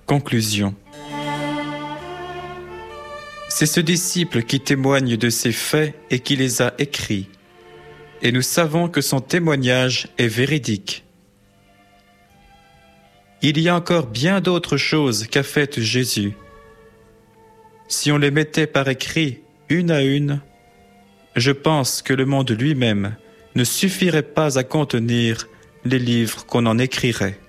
Conclusion. C'est ce disciple qui témoigne de ces faits et qui les a écrits. Et nous savons que son témoignage est véridique. Il y a encore bien d'autres choses qu'a faites Jésus. Si on les mettait par écrit, une à une, je pense que le monde lui-même ne suffirait pas à contenir les livres qu'on en écrirait.